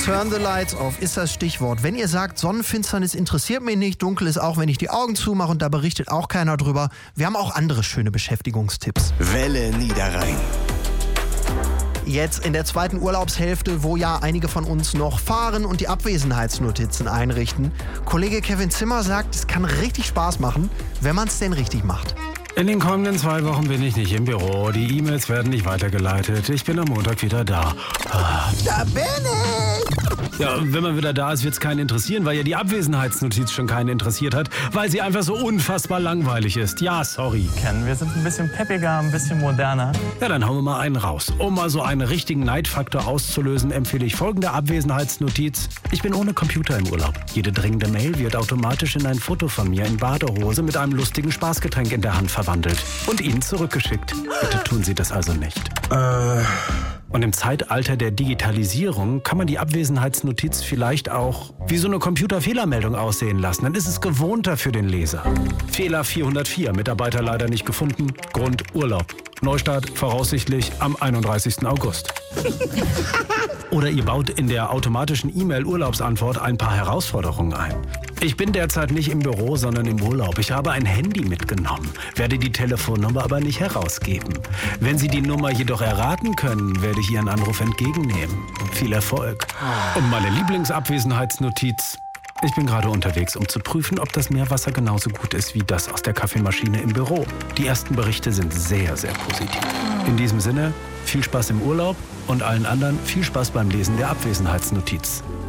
Turn the lights off ist das Stichwort. Wenn ihr sagt, Sonnenfinsternis interessiert mich nicht, dunkel ist auch, wenn ich die Augen zumache und da berichtet auch keiner drüber. Wir haben auch andere schöne Beschäftigungstipps. Welle Niederrhein. Jetzt in der zweiten Urlaubshälfte, wo ja einige von uns noch fahren und die Abwesenheitsnotizen einrichten. Kollege Kevin Zimmer sagt, es kann richtig Spaß machen, wenn man es denn richtig macht. In den kommenden 2 Wochen bin ich nicht im Büro. Die E-Mails werden nicht weitergeleitet. Ich bin am Montag wieder da. Da bin ich! Ja, wenn man wieder da ist, wird es keinen interessieren, weil ja die Abwesenheitsnotiz schon keinen interessiert hat, weil sie einfach so unfassbar langweilig ist. Ja, sorry. Kennen. Wir sind ein bisschen peppiger, ein bisschen moderner. Ja, dann hauen wir mal einen raus. Um mal so einen richtigen Neidfaktor auszulösen, empfehle ich folgende Abwesenheitsnotiz. Ich bin ohne Computer im Urlaub. Jede dringende Mail wird automatisch in ein Foto von mir in Badehose mit einem lustigen Spaßgetränk in der Hand verwandelt und Ihnen zurückgeschickt. Bitte tun Sie das also nicht. Und im Zeitalter der Digitalisierung kann man die Abwesenheitsnotiz vielleicht auch wie so eine Computerfehlermeldung aussehen lassen. Dann ist es gewohnter für den Leser. Fehler 404, Mitarbeiter leider nicht gefunden, Grund Urlaub. Neustart voraussichtlich am 31. August. Oder ihr baut in der automatischen E-Mail-Urlaubsantwort ein paar Herausforderungen ein. Ich bin derzeit nicht im Büro, sondern im Urlaub. Ich habe ein Handy mitgenommen, werde die Telefonnummer aber nicht herausgeben. Wenn Sie die Nummer jedoch erraten können, werde ich Ihren Anruf entgegennehmen. Viel Erfolg. Und meine Lieblingsabwesenheitsnotiz. Ich bin gerade unterwegs, um zu prüfen, ob das Meerwasser genauso gut ist wie das aus der Kaffeemaschine im Büro. Die ersten Berichte sind sehr, sehr positiv. In diesem Sinne, viel Spaß im Urlaub und allen anderen viel Spaß beim Lesen der Abwesenheitsnotiz.